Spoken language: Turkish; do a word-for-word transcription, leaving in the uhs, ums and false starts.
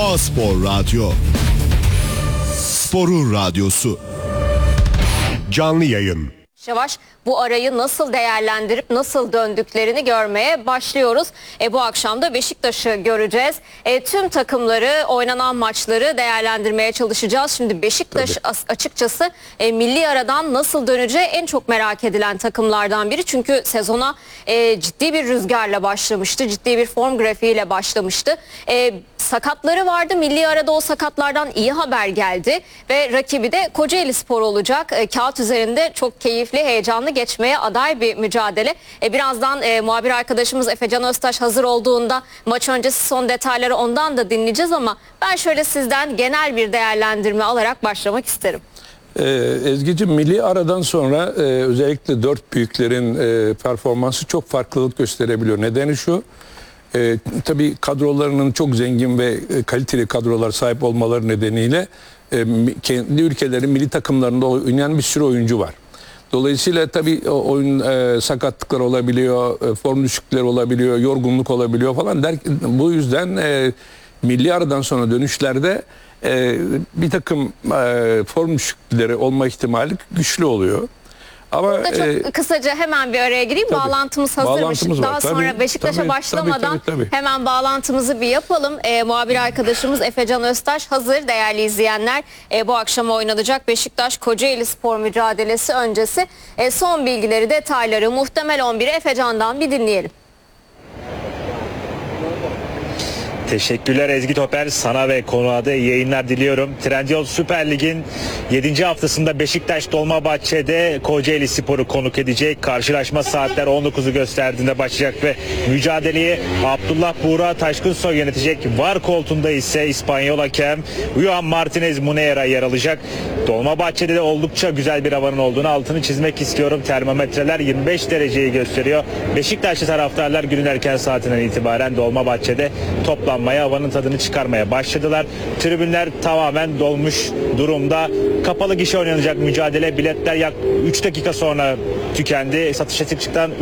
A-Spor Radyo. Sporun radyosu. Canlı yayın. Yavaş bu arayı nasıl değerlendirip nasıl döndüklerini görmeye başlıyoruz. E, bu akşam da Beşiktaş'ı göreceğiz. E, tüm takımları, oynanan maçları değerlendirmeye çalışacağız. Şimdi Beşiktaş as- açıkçası e, milli aradan nasıl döneceği en çok merak edilen takımlardan biri. Çünkü sezona e, ciddi bir rüzgarla başlamıştı. Ciddi bir form grafiğiyle başlamıştı. E, sakatları vardı. Milli arada o sakatlardan iyi haber geldi. Ve rakibi de Kocaelispor olacak. E, kağıt üzerinde çok keyifli, heyecanlı geçmeye aday bir mücadele. E, birazdan e, muhabir arkadaşımız Efecan Öztaş hazır olduğunda maç öncesi son detayları ondan da dinleyeceğiz ama ben şöyle sizden genel bir değerlendirme alarak başlamak isterim. Ee, Ezgi'ciğim, milli aradan sonra e, özellikle dört büyüklerin e, performansı çok farklılık gösterebiliyor. Nedeni şu, e, tabii kadrolarının çok zengin ve e, kaliteli kadrolar sahip olmaları nedeniyle e, kendi ülkelerin milli takımlarında oynayan bir sürü oyuncu var. Dolayısıyla tabii oyun e, sakatlıklar olabiliyor, e, form düşüklükleri olabiliyor, yorgunluk olabiliyor falan. Der, bu yüzden e, milli aradan sonra dönüşlerde e, bir takım e, form düşüklükleri olma ihtimali güçlü oluyor. Ama Burada çok e, kısaca hemen bir araya gireyim. tabii, bağlantımız hazırmış. bağlantımız Daha var. sonra Tabii, Beşiktaş'a tabii, başlamadan tabii, tabii, tabii. hemen bağlantımızı bir yapalım. E, muhabir arkadaşımız Efecan Öztaş hazır değerli izleyenler. E, bu akşam oynanacak Beşiktaş Kocaelispor mücadelesi öncesi e, son bilgileri, detayları, muhtemel on biri Efecan'dan bir dinleyelim. Teşekkürler Ezgi Topel, sana ve konuğa da iyi yayınlar diliyorum. Trendyol Süper Lig'in yedinci haftasında Beşiktaş Dolmabahçe'de Kocaelispor'u konuk edecek. Karşılaşma saatler on dokuzu gösterdiğinde başlayacak ve mücadeleyi Abdullah Buğra Taşkınsoy yönetecek. VAR koltuğunda ise İspanyol hakem Juan Martinez Muneira yer alacak. Dolmabahçe'de de oldukça güzel bir havanın olduğunu altını çizmek istiyorum. Termometreler yirmi beş dereceyi gösteriyor. Beşiktaşlı taraftarlar günün erken saatinden itibaren Dolmabahçe'de toplam havanın tadını çıkarmaya başladılar. Tribünler tamamen dolmuş durumda. Kapalı gişe oynanacak mücadele. Biletler yak üç dakika sonra tükendi. Satışa çıktıktan